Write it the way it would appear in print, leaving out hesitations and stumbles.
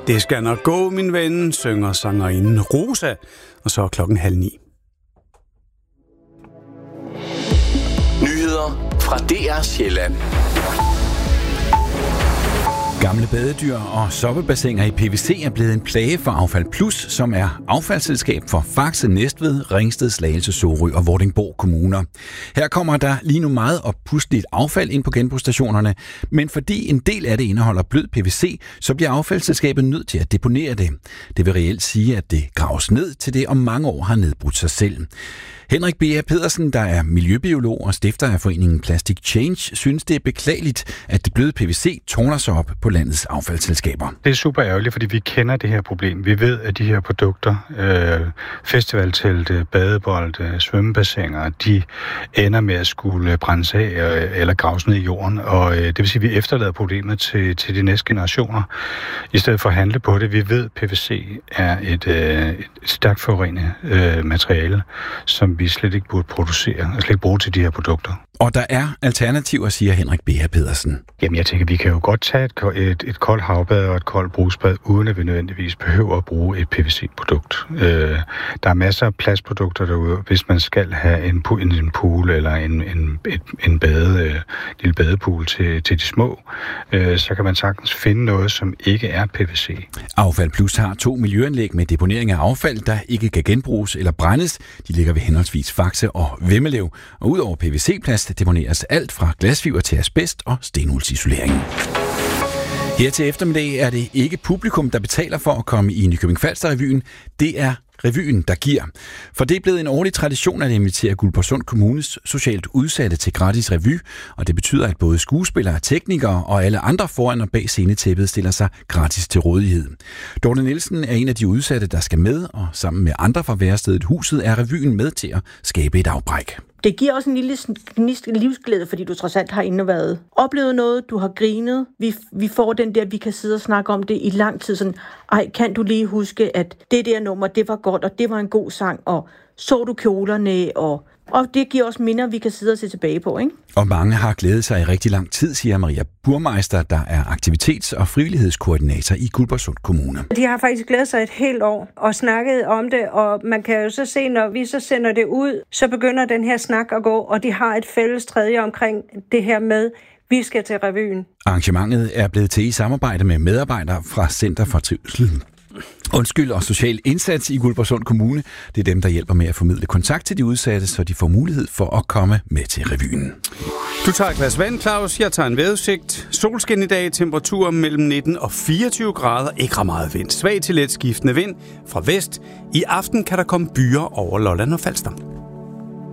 Det skal nok gå, min ven, synger sangerinden Rosa, og så er klokken 8:30. Nyheder fra DR Sjælland. Gamle badedyr og soppebassiner i PVC er blevet en plage for Affald Plus, som er affaldsselskab for Faxe, Næstved, Ringsted, Slagelse, Sorø og Vordingborg kommuner. Her kommer der lige nu meget oppusteligt affald ind på genbrugsstationerne, men fordi en del af det indeholder blød PVC, så bliver affaldsselskabet nødt til at deponere det. Det vil reelt sige, at det graves ned til det om mange år har nedbrudt sig selv. Henrik B. Pedersen, der er miljøbiolog og stifter af foreningen Plastic Change, synes det er beklageligt, at det bløde PVC tårner sig op på landets affaldsselskaber. Det er super ærgerligt, fordi vi kender det her problem. Vi ved, at de her produkter, festivaltelte, badebold, svømmebassiner, de ender med at skulle brændes af eller graves ned i jorden. Og det vil sige, at vi efterlader problemet til de næste generationer, i stedet for at handle på det. Vi ved, at PVC er et stærkt forurenet materiale, som vi slet ikke burde producere og slet ikke bruge til de her produkter. Og der er alternativer, siger Henrik B. Pedersen. Jamen, jeg tænker, vi kan jo godt tage et koldt havbad og et koldt brugsbad, uden at vi nødvendigvis behøver at bruge et PVC-produkt. Der er masser af plastprodukter derude. Hvis man skal have en pool eller en lille badepool til de små, så kan man sagtens finde noget, som ikke er PVC. Affald Plus har 2 miljøanlæg med deponering af affald, der ikke kan genbruges eller brændes. De ligger ved henholdsvis Faxe og Vemmelev. Og udover PVC-plast deponeres alt fra glasfiber til asbest og stenulsisolering. Her til eftermiddag er det ikke publikum, der betaler for at komme i Nykøbing Falster-revyen. Det er revyen, der giver. For det er blevet en årlig tradition at invitere Guldborgsund Kommunes socialt udsatte til gratis revy, og det betyder, at både skuespillere, teknikere og alle andre foran og bag scenetæppet stiller sig gratis til rådighed. Dorte Nielsen er en af de udsatte, der skal med, og sammen med andre fra værestedet Huset er revyen med til at skabe et afbræk. Det giver også en lille gnist livsglæde, fordi du trods alt har inde været oplevet noget, du har grinet. Vi får den der, vi kan sidde og snakke om det i lang tid. Sådan, kan du lige huske, at det der nummer, det var godt, og det var en god sang, og så du kjolerne, og det giver også minder, vi kan sidde og se tilbage på, ikke? Og mange har glædet sig i rigtig lang tid, siger Maria Burmeister, der er aktivitets- og frivillighedskoordinator i Guldborgsund Kommune. De har faktisk glædet sig et helt år og snakket om det, og man kan jo så se, når vi så sender det ud, så begynder den her snak at gå, og de har et fælles tredje omkring det her med, vi skal til revyen. Arrangementet er blevet til i samarbejde med medarbejdere fra Center for Trivsel og social indsats i Guldborgsund Kommune. Det er dem, der hjælper med at formidle kontakt til de udsatte, så de får mulighed for at komme med til revyen. Du tager et glas vand, Claus. Jeg tager en vejrudsigt. Solskin i dag, temperatur mellem 19 og 24 grader. Ikke ret meget vind. Svag til let skiftende vind fra vest. I aften kan der komme byer over Lolland og Falster.